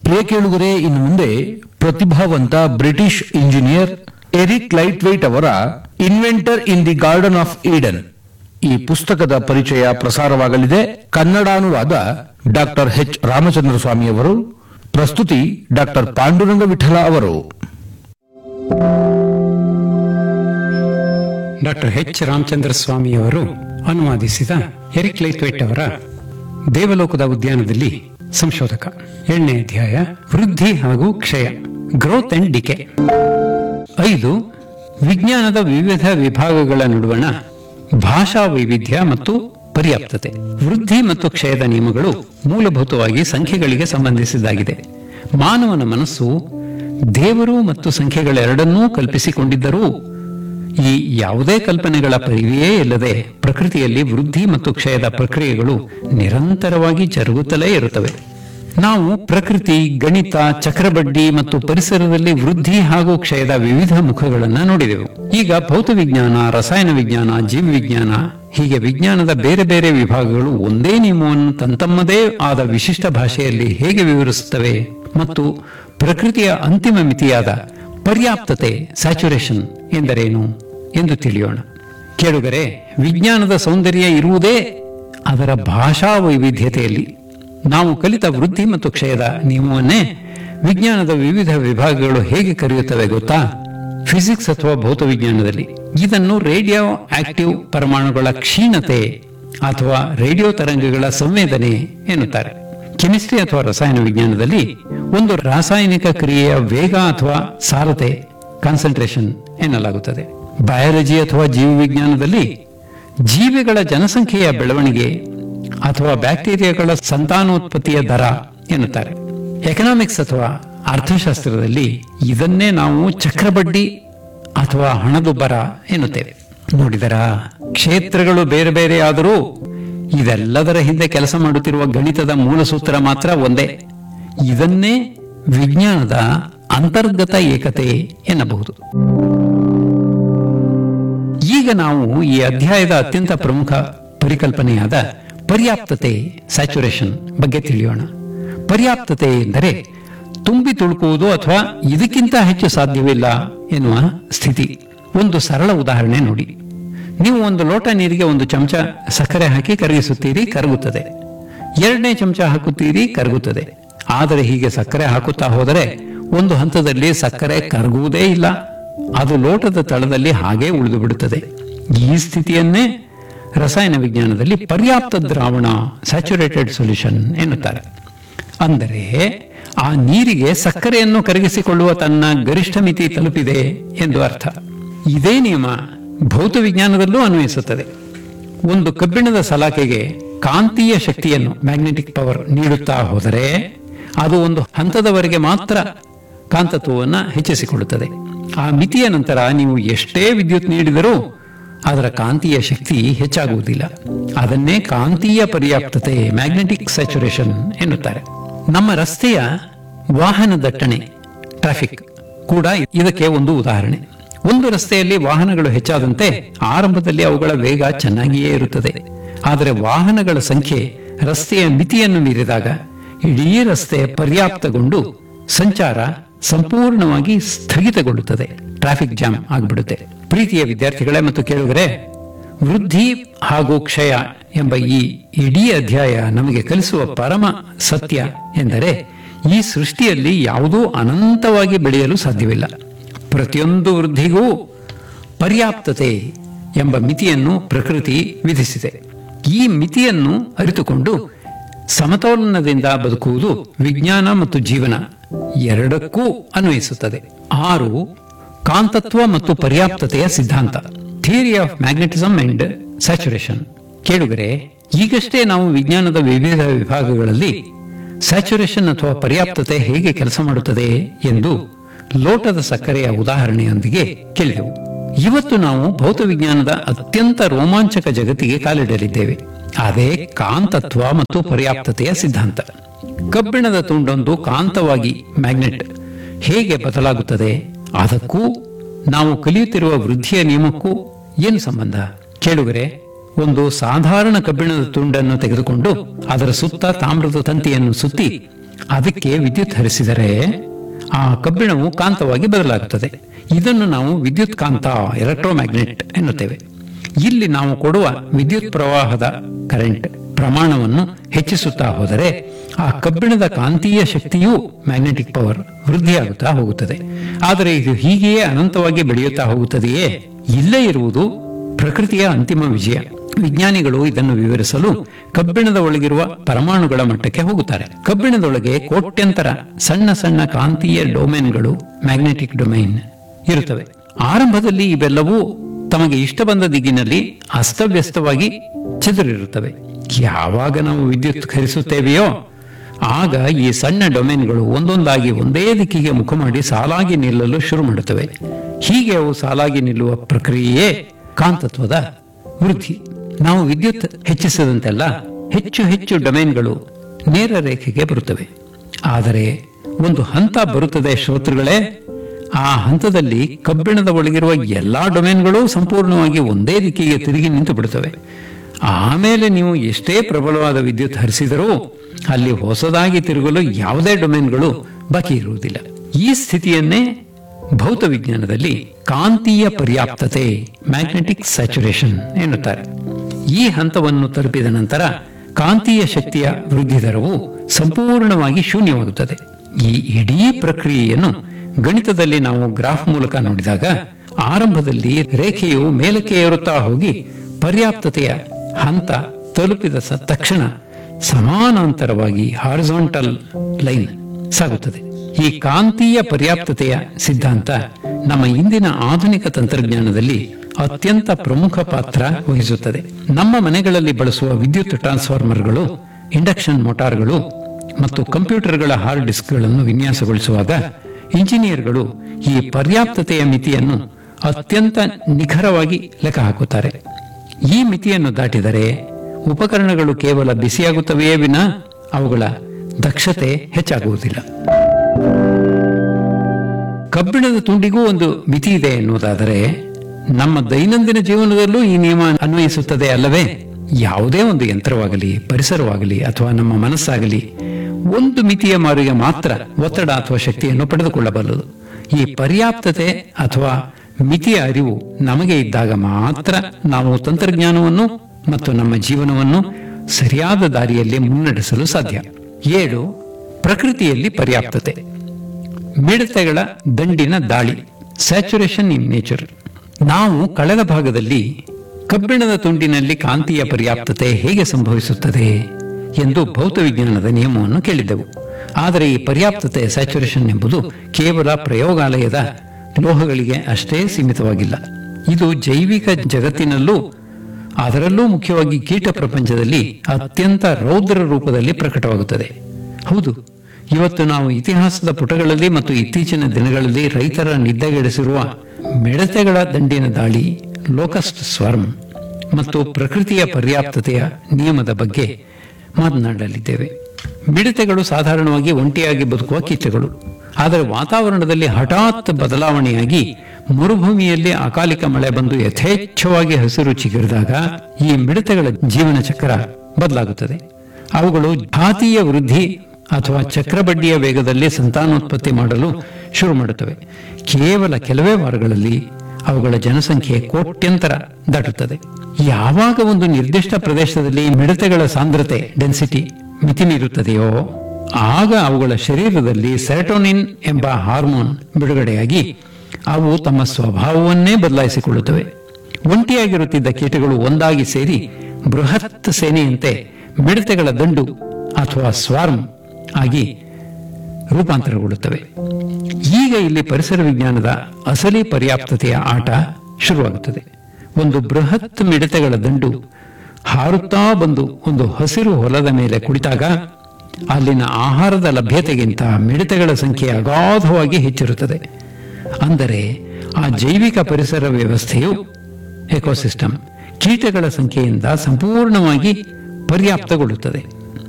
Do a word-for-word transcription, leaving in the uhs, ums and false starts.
ಪ್ರಿಯ ಕೇಳುಗರೆ, ಇನ್ನು ಮುಂದೆ ಪ್ರತಿಭಾವಂತ ಬ್ರಿಟಿಷ್ ಇಂಜಿನಿಯರ್ ಎರಿಕ್ ಲೈಟ್ವೈಟ್ ಅವರ inventor in the garden of Eden ಈ ಪುಸ್ತಕದ ಪರಿಚಯ ಪ್ರಸಾರವಾಗಲಿದೆ. ಕನ್ನಡಾನುವಾದ ಡಾಕ್ಟರ್ ಎಚ್ ರಾಮಚಂದ್ರ ಸ್ವಾಮಿ ಅವರು, ಪ್ರಸ್ತುತಿ ಡಾಕ್ಟರ್ ಪಾಂಡುರಂಗ ವಿಠಲ ಅವರು. ಡಾಕ್ಟರ್ ಎಚ್ ರಾಮಚಂದ್ರ ಸ್ವಾಮಿಯವರು ಅನುವಾದಿಸಿದ ಎರಿಕ್ ಲೈಟ್ವೈಟ್ ಅವರ ದೇವಲೋಕದ ಉದ್ಯಾನದಲ್ಲಿ ಸಂಶೋಧಕ. ಏಳನೇ ಅಧ್ಯಾಯ, ವೃದ್ಧಿ ಹಾಗೂ ಕ್ಷಯ, ಗ್ರೋತ್ ಅಂಡ್ ಡಿಕೆ. ಐದು, ವಿಜ್ಞಾನದ ವಿವಿಧ ವಿಭಾಗಗಳ ನಡುವಣ ಭಾಷಾ ವೈವಿಧ್ಯ ಮತ್ತು ಪರ್ಯಾಪ್ತತೆ. ವೃದ್ಧಿ ಮತ್ತು ಕ್ಷಯದ ನಿಯಮಗಳು ಮೂಲಭೂತವಾಗಿ ಸಂಖ್ಯೆಗಳಿಗೆ ಸಂಬಂಧಿಸಿದ್ದಾಗಿದೆ. ಮಾನವನ ಮನಸ್ಸು ದೇವರು ಮತ್ತು ಸಂಖ್ಯೆಗಳೆರಡನ್ನೂ ಕಲ್ಪಿಸಿಕೊಂಡಿದ್ದರೂ ಈ ಯಾವುದೇ ಕಲ್ಪನೆಗಳ ಪರಿವೆಯೇ ಇಲ್ಲದೆ ಪ್ರಕೃತಿಯಲ್ಲಿ ವೃದ್ಧಿ ಮತ್ತು ಕ್ಷಯದ ಪ್ರಕ್ರಿಯೆಗಳು ನಿರಂತರವಾಗಿ ಜರುಗುತ್ತಲೇ ಇರುತ್ತವೆ. ನಾವು ಪ್ರಕೃತಿ, ಗಣಿತ, ಚಕ್ರಬಡ್ಡಿ ಮತ್ತು ಪರಿಸರದಲ್ಲಿ ವೃದ್ಧಿ ಹಾಗೂ ಕ್ಷಯದ ವಿವಿಧ ಮುಖಗಳನ್ನು ನೋಡಿದೆವು. ಈಗ ಭೌತವಿಜ್ಞಾನ, ರಸಾಯನ ವಿಜ್ಞಾನ, ಜೀವವಿಜ್ಞಾನ ಹೀಗೆ ವಿಜ್ಞಾನದ ಬೇರೆ ಬೇರೆ ವಿಭಾಗಗಳು ಒಂದೇ ನಿಯಮವನ್ನು ತಂತಮ್ಮದೇ ಆದ ವಿಶಿಷ್ಟ ಭಾಷೆಯಲ್ಲಿ ಹೇಗೆ ವಿವರಿಸುತ್ತವೆ ಮತ್ತು ಪ್ರಕೃತಿಯ ಅಂತಿಮ ಮಿತಿಯಾದ ಪರ್ಯಾಪ್ತತೆ, ಸ್ಯಾಚುರೇಷನ್ ಎಂದರೇನು ಎಂದು ತಿಳಿಯೋಣ. ಕೇಳುಗರೆ, ವಿಜ್ಞಾನದ ಸೌಂದರ್ಯ ಇರುವುದೇ ಅದರ ಭಾಷಾ ವೈವಿಧ್ಯತೆಯಲ್ಲಿ. ನಾವು ಕಲಿತ ವೃದ್ಧಿ ಮತ್ತು ಕ್ಷಯದ ನಿಯಮವನ್ನೇ ವಿಜ್ಞಾನದ ವಿವಿಧ ವಿಭಾಗಗಳು ಹೇಗೆ ಕರೆಯುತ್ತವೆ ಗೊತ್ತಾ? ಫಿಸಿಕ್ಸ್ ಅಥವಾ ಭೌತವಿಜ್ಞಾನದಲ್ಲಿ ಇದನ್ನು ರೇಡಿಯೋ ಆಕ್ಟಿವ್ ಪರಮಾಣುಗಳ ಕ್ಷೀಣತೆ ಅಥವಾ ರೇಡಿಯೋ ತರಂಗಗಳ ಸಂವೇದನೆ ಎನ್ನುತ್ತಾರೆ. ಕೆಮಿಸ್ಟ್ರಿ ಅಥವಾ ರಸಾಯನ ವಿಜ್ಞಾನದಲ್ಲಿ ಒಂದು ರಾಸಾಯನಿಕ ಕ್ರಿಯೆಯ ವೇಗ ಅಥವಾ ಸಾರತೆ, ಕಾನ್ಸಂಟ್ರೇಷನ್ ಎನ್ನಲಾಗುತ್ತದೆ. ಬಯಾಲಜಿ ಅಥವಾ ಜೀವವಿಜ್ಞಾನದಲ್ಲಿ ಜೀವಿಗಳ ಜನಸಂಖ್ಯೆಯ ಬೆಳವಣಿಗೆ ಅಥವಾ ಬ್ಯಾಕ್ಟೀರಿಯಾಗಳ ಸಂತಾನೋತ್ಪತ್ತಿಯ ದರ ಎನ್ನುತ್ತಾರೆ. ಎಕನಾಮಿಕ್ಸ್ ಅಥವಾ ಅರ್ಥಶಾಸ್ತ್ರದಲ್ಲಿ ಇದನ್ನೇ ನಾವು ಚಕ್ರಬಡ್ಡಿ ಅಥವಾ ಹಣದುಬ್ಬರ ಎನ್ನುತ್ತೇವೆ. ನೋಡಿದರಾ, ಕ್ಷೇತ್ರಗಳು ಬೇರೆ ಬೇರೆ ಆದರೂ ಇದೆಲ್ಲದರ ಹಿಂದೆ ಕೆಲಸ ಮಾಡುತ್ತಿರುವ ಗಣಿತದ ಮೂಲಸೂತ್ರ ಮಾತ್ರ ಒಂದೇ. ಇದನ್ನೇ ವಿಜ್ಞಾನದ ಅಂತರ್ಗತ ಏಕತೆ ಎನ್ನಬಹುದು. ಈಗ ನಾವು ಈ ಅಧ್ಯಾಯದ ಅತ್ಯಂತ ಪ್ರಮುಖ ಪರಿಕಲ್ಪನೆಯಾದ ಪರ್ಯಾಪ್ತತೆ, ಸ್ಯಾಚುರೇಷನ್ ಬಗ್ಗೆ ತಿಳಿಯೋಣ. ಪರ್ಯಾಪ್ತತೆ ಎಂದರೆ ತುಂಬಿ ತುಳುಕುವುದು ಅಥವಾ ಇದಕ್ಕಿಂತ ಹೆಚ್ಚು ಸಾಧ್ಯವಿಲ್ಲ ಎನ್ನುವ ಸ್ಥಿತಿ. ಒಂದು ಸರಳ ಉದಾಹರಣೆ ನೋಡಿ. ನೀವು ಒಂದು ಲೋಟ ನೀರಿಗೆ ಒಂದು ಚಮಚ ಸಕ್ಕರೆ ಹಾಕಿ ಕರಗಿಸುತ್ತೀರಿ, ಕರಗುತ್ತದೆ. ಎರಡನೇ ಚಮಚ ಹಾಕುತ್ತೀರಿ, ಕರಗುತ್ತದೆ. ಆದರೆ ಹೀಗೆ ಸಕ್ಕರೆ ಹಾಕುತ್ತಾ ಹೋದರೆ ಒಂದು ಹಂತದಲ್ಲಿ ಸಕ್ಕರೆ ಕರಗುವುದೇ ಇಲ್ಲ, ಅದು ಲೋಟದ ತಳದಲ್ಲಿ ಹಾಗೆ ಉಳಿದು ಬಿಡುತ್ತದೆ. ಈ ಸ್ಥಿತಿಯನ್ನೇ ರಸಾಯನ ವಿಜ್ಞಾನದಲ್ಲಿ ಪರ್ಯಾಪ್ತ ದ್ರಾವಣ, ಸ್ಯಾಚುರೇಟೆಡ್ ಸೊಲ್ಯೂಷನ್ ಎನ್ನುತ್ತಾರೆ. ಅಂದರೆ ಆ ನೀರಿಗೆ ಸಕ್ಕರೆಯನ್ನು ಕರಗಿಸಿಕೊಳ್ಳುವ ತನ್ನ ಗರಿಷ್ಠ ಮಿತಿ ತಲುಪಿದೆ ಎಂದು ಅರ್ಥ. ಇದೇ ನಿಯಮ ಭೌತವಿಜ್ಞಾನದಲ್ಲೂ ಅನ್ವಯಿಸುತ್ತದೆ. ಒಂದು ಕಬ್ಬಿಣದ ಸಲಾಕೆಗೆ ಕಾಂತೀಯ ಶಕ್ತಿಯನ್ನು, ಮ್ಯಾಗ್ನೆಟಿಕ್ ಪವರ್ ನೀಡುತ್ತಾ ಹೋದರೆ ಅದು ಒಂದು ಹಂತದವರೆಗೆ ಮಾತ್ರ ಕಾಂತತ್ವವನ್ನು ಹೆಚ್ಚಿಸಿಕೊಳ್ಳುತ್ತದೆ. ಆ ಮಿತಿಯ ನಂತರ ನೀವು ಎಷ್ಟೇ ವಿದ್ಯುತ್ ನೀಡಿದರೂ ಅದರ ಕಾಂತೀಯ ಶಕ್ತಿ ಹೆಚ್ಚಾಗುವುದಿಲ್ಲ. ಅದನ್ನೇ ಕಾಂತೀಯ ಪರ್ಯಾಪ್ತತೆ, ಮ್ಯಾಗ್ನೆಟಿಕ್ ಸ್ಯಾಚುರೇಷನ್ ಎನ್ನುತ್ತಾರೆ. ನಮ್ಮ ರಸ್ತೆಯ ವಾಹನ ದಟ್ಟಣೆ, ಟ್ರಾಫಿಕ್ ಕೂಡ ಇದಕ್ಕೆ ಒಂದು ಉದಾಹರಣೆ. ಒಂದು ರಸ್ತೆಯಲ್ಲಿ ವಾಹನಗಳು ಹೆಚ್ಚಾದಂತೆ ಆರಂಭದಲ್ಲಿ ಅವುಗಳ ವೇಗ ಚೆನ್ನಾಗಿಯೇ ಇರುತ್ತದೆ. ಆದರೆ ವಾಹನಗಳ ಸಂಖ್ಯೆ ರಸ್ತೆಯ ಮಿತಿಯನ್ನು ಮೀರಿದಾಗ ಇಡೀ ರಸ್ತೆ ಪರ್ಯಾಪ್ತಗೊಂಡು ಸಂಚಾರ ಸಂಪೂರ್ಣವಾಗಿ ಸ್ಥಗಿತಗೊಳ್ಳುತ್ತದೆ, ಟ್ರಾಫಿಕ್ ಜಾಮ್ ಆಗಿಬಿಡುತ್ತೆ. ಪ್ರೀತಿಯ ವಿದ್ಯಾರ್ಥಿಗಳೇ ಮತ್ತು ಕೇಳುಗರೆ, ವೃದ್ಧಿ ಹಾಗೂ ಕ್ಷಯ ಎಂಬ ಈ ಇಡೀ ಅಧ್ಯಾಯ ನಮಗೆ ಕಲಿಸುವ ಪರಮ ಸತ್ಯ ಎಂದರೆ ಈ ಸೃಷ್ಟಿಯಲ್ಲಿ ಯಾವುದೂ ಅನಂತವಾಗಿ ಬೆಳೆಯಲು ಸಾಧ್ಯವಿಲ್ಲ. ಪ್ರತಿಯೊಂದು ವೃದ್ಧಿಗೂ ಪರ್ಯಾಪ್ತತೆ ಎಂಬ ಮಿತಿಯನ್ನು ಪ್ರಕೃತಿ ವಿಧಿಸಿದೆ. ಈ ಮಿತಿಯನ್ನು ಅರಿತುಕೊಂಡು ಸಮತೋಲನದಿಂದ ಬದುಕುವುದು ವಿಜ್ಞಾನ ಮತ್ತು ಜೀವನ ಎರಡಕ್ಕೂ ಅನ್ವಯಿಸುತ್ತದೆ. ಆರು, ಕಾಂತತ್ವ ಮತ್ತು ಪರ್ಯಾಪ್ತತೆಯ ಸಿದ್ಧಾಂತ, theory of magnetism and saturation. ಕೇಳುಗರೆ, ಈಗಷ್ಟೇ ನಾವು ವಿಜ್ಞಾನದ ವಿವಿಧ ವಿಭಾಗಗಳಲ್ಲಿ ಸ್ಯಾಚುರೇಷನ್ ಅಥವಾ ಪರ್ಯಾಪ್ತತೆ ಹೇಗೆ ಕೆಲಸ ಮಾಡುತ್ತದೆ ಎಂದು ಲೋಟದ ಸಕ್ಕರೆಯ ಉದಾಹರಣೆಯೊಂದಿಗೆ ಕೇಳಿದೆವು. ಇವತ್ತು ನಾವು ಭೌತವಿಜ್ಞಾನದ ಅತ್ಯಂತ ರೋಮಾಂಚಕ ಜಗತ್ತಿಗೆ ಕಾಲಿಡಲಿದ್ದೇವೆ. ಅದೇ ಕಾಂತತ್ವ ಮತ್ತು ಪರ್ಯಾಪ್ತತೆಯ ಸಿದ್ಧಾಂತ. ಕಬ್ಬಿಣದ ತುಂಡೊಂದು ಕಾಂತವಾಗಿ, ಮ್ಯಾಗ್ನೆಟ್, ಹೇಗೆ ಬದಲಾಗುತ್ತದೆ, ಅದಕ್ಕೂ ನಾವು ಕಲಿಯುತ್ತಿರುವ ವೃದ್ಧಿಯ ನಿಯಮಕ್ಕೂ ಏನು ಸಂಬಂಧ? ಕೇಳುಗರೆ, ಒಂದು ಸಾಧಾರಣ ಕಬ್ಬಿಣದ ತುಂಡನ್ನು ತೆಗೆದುಕೊಂಡು ಅದರ ಸುತ್ತ ತಾಮ್ರದ ತಂತಿಯನ್ನು ಸುತ್ತಿ ಅದಕ್ಕೆ ವಿದ್ಯುತ್ ಹರಿಸಿದರೆ ಆ ಕಬ್ಬಿಣವು ಕಾಂತವಾಗಿ ಬದಲಾಗುತ್ತದೆ. ಇದನ್ನು ನಾವು ವಿದ್ಯುತ್ ಕಾಂತ, ಎಲೆಕ್ಟ್ರೋಮ್ಯಾಗ್ನೆಟ್ ಎನ್ನುತ್ತೇವೆ. ಇಲ್ಲಿ ನಾವು ಕೊಡುವ ವಿದ್ಯುತ್ ಪ್ರವಾಹದ ಕರೆಂಟ್ ಪ್ರಮಾಣವನ್ನು ಹೆಚ್ಚಿಸುತ್ತಾ ಹೋದರೆ ಆ ಕಬ್ಬಿಣದ ಕಾಂತೀಯ ಶಕ್ತಿಯೂ ಮ್ಯಾಗ್ನೆಟಿಕ್ ಪವರ್ ವೃದ್ಧಿಯಾಗುತ್ತಾ ಹೋಗುತ್ತದೆ. ಆದರೆ ಇದು ಹೀಗೆಯೇ ಅನಂತವಾಗಿ ಬೆಳೆಯುತ್ತಾ ಹೋಗುತ್ತದೆಯೇ? ಇಲ್ಲೇ ಇರುವುದು ಪ್ರಕೃತಿಯ ಅಂತಿಮ ವಿಜಯ. ವಿಜ್ಞಾನಿಗಳು ಇದನ್ನು ವಿವರಿಸಲು ಕಬ್ಬಿಣದ ಒಳಗಿರುವ ಪರಮಾಣುಗಳ ಮಟ್ಟಕ್ಕೆ ಹೋಗುತ್ತಾರೆ. ಕಬ್ಬಿಣದೊಳಗೆ ಕೋಟ್ಯಂತರ ಸಣ್ಣ ಸಣ್ಣ ಕಾಂತೀಯ ಡೊಮೇನ್ಗಳು, ಮ್ಯಾಗ್ನೆಟಿಕ್ ಡೊಮೈನ್ ಇರುತ್ತವೆ. ಆರಂಭದಲ್ಲಿ ಇವೆಲ್ಲವೂ ತಮಗೆ ಇಷ್ಟ ಬಂದ ದಿಕ್ಕಿನಲ್ಲಿ ಅಸ್ತವ್ಯಸ್ತವಾಗಿ ಚದುರಿರುತ್ತವೆ. ಯಾವಾಗ ನಾವು ವಿದ್ಯುತ್ ಹರಿಸುತ್ತೇವೆಯೋ ಆಗ ಈ ಸಣ್ಣ ಡೊಮೇನ್ಗಳು ಒಂದೊಂದಾಗಿ ಒಂದೇ ದಿಕ್ಕಿಗೆ ಮುಖ ಮಾಡಿ ಸಾಲಾಗಿ ನಿಲ್ಲಲು ಶುರು ಮಾಡುತ್ತವೆ. ಹೀಗೆ ಅವು ಸಾಲಾಗಿ ನಿಲ್ಲುವ ಪ್ರಕ್ರಿಯೆಯೇ ಕಾಂತತ್ವದ ವೃದ್ಧಿ. ನಾವು ವಿದ್ಯುತ್ ಹೆಚ್ಚಿಸದಂತೆಲ್ಲ ಹೆಚ್ಚು ಹೆಚ್ಚು ಡೊಮೇನ್ಗಳು ನೇರ ರೇಖೆಗೆ ಬರುತ್ತವೆ. ಆದರೆ ಒಂದು ಹಂತ ಬರುತ್ತದೆ ಶ್ರೋತೃಗಳೇ, ಆ ಹಂತದಲ್ಲಿ ಕಬ್ಬಿಣದ ಒಳಗಿರುವ ಎಲ್ಲಾ ಡೊಮೇನ್ಗಳು ಸಂಪೂರ್ಣವಾಗಿ ಒಂದೇ ದಿಕ್ಕಿಗೆ ತಿರುಗಿ ನಿಂತು ಬಿಡುತ್ತವೆ. ಆಮೇಲೆ ನೀವು ಎಷ್ಟೇ ಪ್ರಬಲವಾದ ವಿದ್ಯುತ್ ಹರಿಸಿದರೂ ಅಲ್ಲಿ ಹೊಸದಾಗಿ ತಿರುಗಲು ಯಾವುದೇ ಡೊಮೇನ್ಗಳು ಬಾಕಿ ಇರುವುದಿಲ್ಲ. ಈ ಸ್ಥಿತಿಯನ್ನೇ ಭೌತ ವಿಜ್ಞಾನದಲ್ಲಿ ಕಾಂತೀಯ ಪರ್ಯಾಪ್ತತೆ, ಮ್ಯಾಗ್ನೆಟಿಕ್ ಸ್ಯಾಚುರೇಷನ್ ಎನ್ನುತ್ತಾರೆ. ಈ ಹಂತವನ್ನು ತಲುಪಿದ ನಂತರ ಕಾಂತೀಯ ಶಕ್ತಿಯ ವೃದ್ಧಿ ದರವು ಸಂಪೂರ್ಣವಾಗಿ ಶೂನ್ಯವಾಗುತ್ತದೆ. ಈ ಇಡೀ ಪ್ರಕ್ರಿಯೆಯನ್ನು ಗಣಿತದಲ್ಲಿ ನಾವು ಗ್ರಾಫ್ ಮೂಲಕ ನೋಡಿದಾಗ ಆರಂಭದಲ್ಲಿ ರೇಖೆಯು ಮೇಲಕ್ಕೆ ಏರುತ್ತಾ ಹೋಗಿ ಪರ್ಯಾಪ್ತತೆಯ ಹಂತ ತಲುಪಿದ ತಕ್ಷಣ ಸಮಾನಾಂತರವಾಗಿ ಹಾರಿಜಾಂಟಲ್ ಲೈನ್ ಸಾಗುತ್ತದೆ. ಈ ಕಾಂತೀಯ ಪರ್ಯಾಪ್ತತೆಯ ಸಿದ್ಧಾಂತ ನಮ್ಮ ಇಂದಿನ ಆಧುನಿಕ ತಂತ್ರಜ್ಞಾನದಲ್ಲಿ ಅತ್ಯಂತ ಪ್ರಮುಖ ಪಾತ್ರ ವಹಿಸುತ್ತದೆ. ನಮ್ಮ ಮನೆಗಳಲ್ಲಿ ಬಳಸುವ ವಿದ್ಯುತ್ ಟ್ರಾನ್ಸ್ಫಾರ್ಮರ್ಗಳು, ಇಂಡಕ್ಷನ್ ಮೋಟಾರ್ಗಳು ಮತ್ತು ಕಂಪ್ಯೂಟರ್ಗಳ ಹಾರ್ಡ್ ಡಿಸ್ಕ್ಗಳನ್ನು ವಿನ್ಯಾಸಗೊಳಿಸುವಾಗ ಇಂಜಿನಿಯರ್ಗಳು ಈ ಪರ್ಯಾಪ್ತತೆಯ ಮಿತಿಯನ್ನು ಅತ್ಯಂತ ನಿಖರವಾಗಿ ಲೆಕ್ಕ ಹಾಕುತ್ತಾರೆ. ಈ ಮಿತಿಯನ್ನು ದಾಟಿದರೆ ಉಪಕರಣಗಳು ಕೇವಲ ಬಿಸಿಯಾಗುತ್ತವೆಯೇ ವಿನ ಅವುಗಳ ದಕ್ಷತೆ ಹೆಚ್ಚಾಗುವುದಿಲ್ಲ. ಕಬ್ಬಿಣದ ತುಂಡಿಗೂ ಒಂದು ಮಿತಿ ಇದೆ ಎನ್ನುವುದಾದರೆ ನಮ್ಮ ದೈನಂದಿನ ಜೀವನದಲ್ಲೂ ಈ ನಿಯಮ ಅನ್ವಯಿಸುತ್ತದೆ ಅಲ್ಲವೇ? ಯಾವುದೇ ಒಂದು ಯಂತ್ರವಾಗಲಿ, ಪರಿಸರವಾಗಲಿ ಅಥವಾ ನಮ್ಮ ಮನಸ್ಸಾಗಲಿ ಒಂದು ಮಿತಿಯ ಮಾರಿಗೆ ಮಾತ್ರ ಒತ್ತಡ ಅಥವಾ ಶಕ್ತಿಯನ್ನು ಪಡೆದುಕೊಳ್ಳಬಲ್ಲದು. ಈ ಪರ್ಯಾಪ್ತತೆ ಅಥವಾ ಮಿತಿಯ ಅರಿವು ನಮಗೆ ಇದ್ದಾಗ ಮಾತ್ರ ನಾವು ತಂತ್ರಜ್ಞಾನವನ್ನು ಮತ್ತು ನಮ್ಮ ಜೀವನವನ್ನು ಸರಿಯಾದ ದಾರಿಯಲ್ಲಿ ಮುನ್ನಡೆಸಲು ಸಾಧ್ಯ. ಏಳು, ಪ್ರಕೃತಿಯಲ್ಲಿ ಪರ್ಯಾಪ್ತತೆ. ಮಿಡತೆಗಳ ದಂಡಿನ ದಾಳಿ, ಸ್ಯಾಚುರೇಷನ್ ಇನ್ ನೇಚರ್. ನಾವು ಕಳೆದ ಭಾಗದಲ್ಲಿ ಕಬ್ಬಿಣದ ತುಂಡಿನಲ್ಲಿ ಕಾಂತೀಯ ಪರ್ಯಾಪ್ತತೆ ಹೇಗೆ ಸಂಭವಿಸುತ್ತದೆ ಎಂದು ಭೌತ ವಿಜ್ಞಾನದ ನಿಯಮವನ್ನು ಕೇಳಿದ್ದೆವು. ಆದರೆ ಈ ಪರ್ಯಾಪ್ತತೆ, ಸ್ಯಾಚುರೇಷನ್ ಎಂಬುದು ಕೇವಲ ಪ್ರಯೋಗಾಲಯದ ಲೋಹಗಳಿಗೆ ಅಷ್ಟೇ ಸೀಮಿತವಾಗಿಲ್ಲ. ಇದು ಜೈವಿಕ ಜಗತ್ತಿನಲ್ಲೂ, ಅದರಲ್ಲೂ ಮುಖ್ಯವಾಗಿ ಕೀಟ ಪ್ರಪಂಚದಲ್ಲಿ ಅತ್ಯಂತ ರೌದ್ರ ರೂಪದಲ್ಲಿ ಪ್ರಕಟವಾಗುತ್ತದೆ. ಹೌದು, ಇವತ್ತು ನಾವು ಇತಿಹಾಸದ ಪುಟಗಳಲ್ಲಿ ಮತ್ತು ಇತ್ತೀಚಿನ ದಿನಗಳಲ್ಲಿ ರೈತರ ನಿದ್ದೆಗೆಡಿಸಿರುವ ಮಿಡತೆಗಳ ದಂಡಿನ ದಾಳಿ, ಲೋಕಸ್ಟ್ ಸ್ವರ್ಮ್ ಮತ್ತು ಪ್ರಕೃತಿಯ ಪರ್ಯಾಪ್ತತೆಯ ನಿಯಮದ ಬಗ್ಗೆ ಮಾತನಾಡಲಿದ್ದೇವೆ. ಮಿಡತೆಗಳು ಸಾಧಾರಣವಾಗಿ ಒಂಟಿಯಾಗಿ ಬದುಕುವ ಕೀಟಗಳು. ಆದರೆ ವಾತಾವರಣದಲ್ಲಿ ಹಠಾತ್ ಬದಲಾವಣೆಯಾಗಿ ಮರುಭೂಮಿಯಲ್ಲಿ ಅಕಾಲಿಕ ಮಳೆ ಬಂದು ಯಥೇಚ್ಛವಾಗಿ ಹಸಿರು ಚಿಗುರಿದಾಗ ಈ ಮಿಡತೆಗಳ ಜೀವನ ಚಕ್ರ ಬದಲಾಗುತ್ತದೆ. ಅವುಗಳು ಘಾತೀಯ ವೃದ್ಧಿ ಅಥವಾ ಚಕ್ರಬಡ್ಡಿಯ ವೇಗದಲ್ಲಿ ಸಂತಾನೋತ್ಪತ್ತಿ ಮಾಡಲು ಶುರು ಮಾಡುತ್ತವೆ. ಕೇವಲ ಕೆಲವೇ ವಾರಗಳಲ್ಲಿ ಅವುಗಳ ಜನಸಂಖ್ಯೆ ಕೋಟ್ಯಂತರ ದಾಟುತ್ತದೆ. ಯಾವಾಗ ಒಂದು ನಿರ್ದಿಷ್ಟ ಪ್ರದೇಶದಲ್ಲಿ ಮಿಡತೆಗಳ ಸಾಂದ್ರತೆ, ಡೆನ್ಸಿಟಿ ಮಿತಿ ಮೀರುತ್ತದೆಯೋ ಆಗ ಅವುಗಳ ಶರೀರದಲ್ಲಿ ಸೆರೋಟೋನಿನ್ ಎಂಬ ಹಾರ್ಮೋನ್ ಬಿಡುಗಡೆಯಾಗಿ ಅವು ತಮ್ಮ ಸ್ವಭಾವವನ್ನೇ ಬದಲಾಯಿಸಿಕೊಳ್ಳುತ್ತವೆ. ಒಂಟಿಯಾಗಿರುತ್ತಿದ್ದ ಕೀಟಗಳು ಒಂದಾಗಿ ಸೇರಿ ಬೃಹತ್ ಸೇನೆಯಂತೆ ಮಿಡತೆಗಳ ದಂಡು ಅಥವಾ ಸ್ವಾರ್ಮ್ ಆಗಿ ರೂಪಾಂತರಗೊಳ್ಳುತ್ತವೆ. ಈಗ ಇಲ್ಲಿ ಪರಿಸರ ವಿಜ್ಞಾನದ ಅಸಲಿ ಪರ್ಯಾಪ್ತತೆಯ ಆಟ ಶುರುವಾಗುತ್ತದೆ. ಒಂದು ಬೃಹತ್ ಮಿಡತೆಗಳ ದಂಡು ಹಾರುತ್ತಾ ಬಂದು ಒಂದು ಹಸಿರು ಹೊಲದ ಮೇಲೆ ಕುಳಿತಾಗ ಅಲ್ಲಿನ ಆಹಾರದ ಲಭ್ಯತೆಗಿಂತ ಮಿಡತೆಗಳ ಸಂಖ್ಯೆ ಅಗಾಧವಾಗಿ ಹೆಚ್ಚಿರುತ್ತದೆ. ಅಂದರೆ ಆ ಜೈವಿಕ ಪರಿಸರ ವ್ಯವಸ್ಥೆಯು, ಎಕೋಸಿಸ್ಟಮ್, ಕೀಟಗಳ ಸಂಖ್ಯೆಯಿಂದ ಸಂಪೂರ್ಣವಾಗಿ ಪರ್ಯಾಪ್ತಗೊಳ್ಳುತ್ತದೆ.